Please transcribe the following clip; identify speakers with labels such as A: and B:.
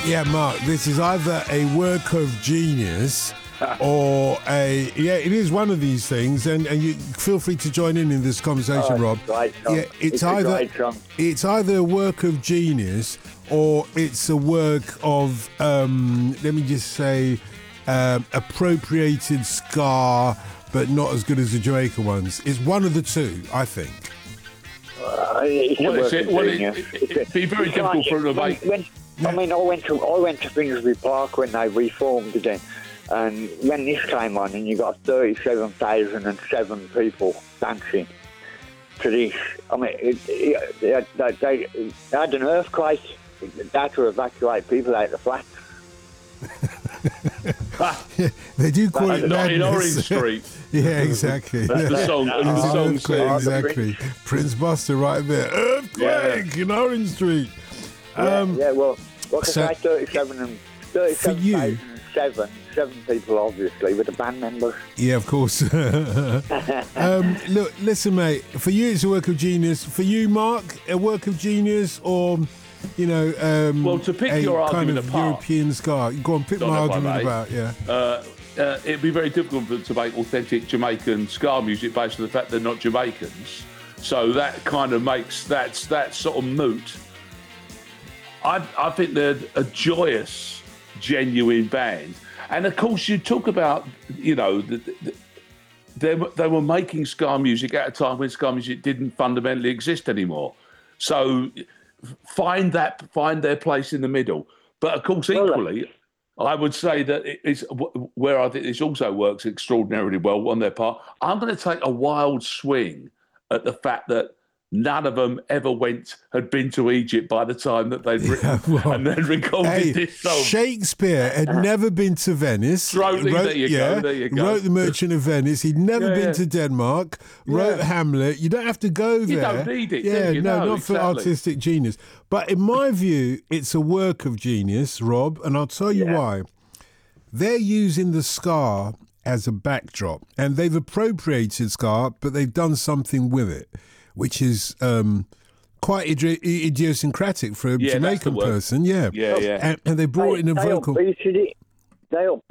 A: Yeah, Mark, this is either a work of genius or it is one of these things, and you feel free to join in this conversation, Rob. Yeah, it's either a work of genius or it's a work of, let me just say, appropriated ska, but not as good as the Jamaica ones. It's one of the two, I think.
B: It'd be very difficult for them to make.
C: I went to Finsbury Park when they reformed again, and when this came on, and you got 37,007 people dancing to this. I mean, they had an earthquake. They had to evacuate people out of the flats.
A: Yeah, they do call it
B: in Orange Street.
A: Yeah, exactly.
B: The song says.
A: Exactly. Prince Buster right there. Earthquake in Orange Street.
C: Well, I say 37,007 people, obviously, with the band members.
A: Yeah, of course. Look, listen, mate. For you, it's a work of genius. For you, Mark, a work of genius, or
B: well, to pick your
A: kind
B: argument
A: of
B: apart,
A: European ska. Go on, pick my argument about.
B: It'd be very difficult to make authentic Jamaican ska music based on the fact they're not Jamaicans. So that kind of makes that sort of moot. I think they're a joyous, genuine band. And of course, you talk about, they were making ska music at a time when ska music didn't fundamentally exist anymore. So find their place in the middle. But of course, equally, I would say that it's where I think this also works extraordinarily well on their part. I'm going to take a wild swing at the fact that none of them ever had been to Egypt by the time that they'd written and then recorded this song.
A: Shakespeare had never been to Venice.
B: There you go.
A: Wrote The Merchant of Venice. He'd never been to Denmark. Wrote Hamlet. You don't have to go there.
B: You don't need it.
A: Yeah,
B: do you?
A: not for artistic genius. But in my view, it's a work of genius, Rob, and I'll tell you why. They're using the ska as a backdrop, and they've appropriated ska, but they've done something with it, which is quite idiosyncratic for a Jamaican person. Yeah.
B: And
A: they brought in a vocal.
C: They